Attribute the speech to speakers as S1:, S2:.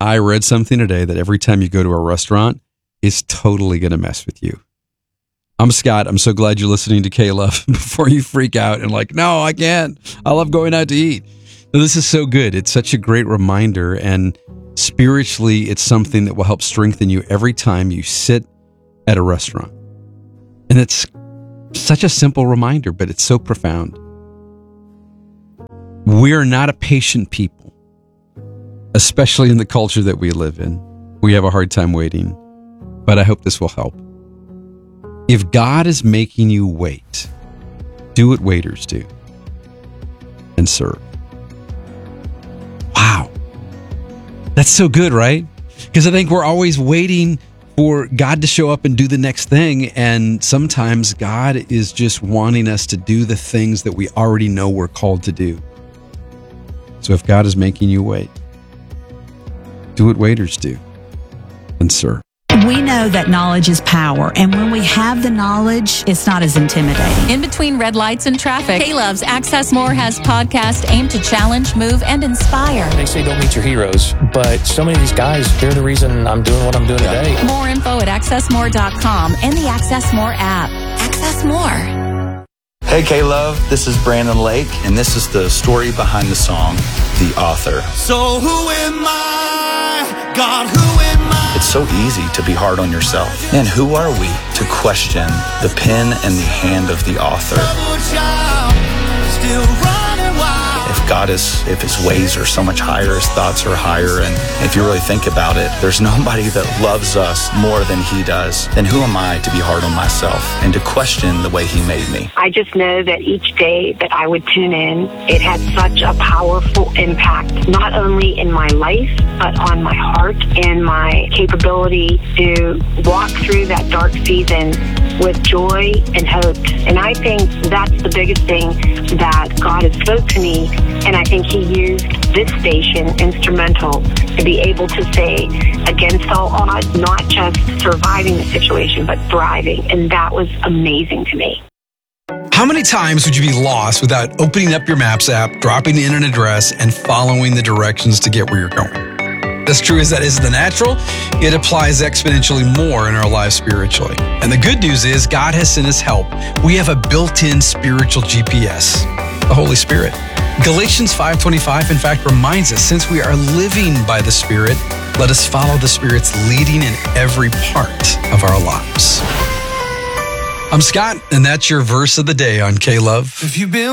S1: I read something today that every time you go to a restaurant, it's totally going to mess with you. I'm Scott. I'm so glad you're listening to K-Love before you freak out and like, no, I can't. I love going out to eat. No, this is so good. It's such a great reminder. And spiritually, it's something that will help strengthen you every time you sit at a restaurant. And it's such a simple reminder, but it's so profound. We're not a patient people, especially in the culture that we live in. We have a hard time waiting, but I hope this will help. If God is making you wait, do what waiters do and serve. Wow. That's so good, right? Because I think we're always waiting for God to show up and do the next thing. And sometimes God is just wanting us to do the things that we already know we're called to do. So if God is making you wait, do what waiters do and serve.
S2: We know that knowledge is power, and when we have the knowledge, it's not as intimidating.
S3: In between red lights and traffic, K-Love's Access More has podcasts aimed to challenge, move, and inspire.
S4: They say don't meet your heroes, but so many of these guys, they're the reason I'm doing what I'm doing today.
S3: More info at accessmore.com and the Access More app. Access More.
S5: Hey K-Love, this is Brandon Lake, and this is the story behind the song, The Author.
S6: So who am I? God, who am I?
S5: It's so easy to be hard on yourself. And who are we to question the pen and the hand of the author? If his ways are so much higher, his thoughts are higher, and if you really think about it, there's nobody that loves us more than he does. Then who am I to be hard on myself and to question the way he made me?
S7: I just know that each day that I would tune in, it had such a powerful impact, not only in my life, but on my heart and my capability to walk through that dark season with joy and hope. And I think that's the biggest thing that God has spoke to me, and I think he used this station instrumental to be able to say, against all odds, not just surviving the situation, but thriving. And that was amazing to me.
S8: How many times would you be lost without opening up your Maps app, dropping in an address, and following the directions to get where you're going? As true as that is in the natural, it applies exponentially more in our lives spiritually. And the good news is God has sent us help. We have a built-in spiritual GPS, the Holy Spirit. Galatians 5:25, in fact, reminds us, since we are living by the Spirit, let us follow the Spirit's leading in every part of our lives. I'm Scott, and that's your verse of the day on K-Love.
S6: If you've been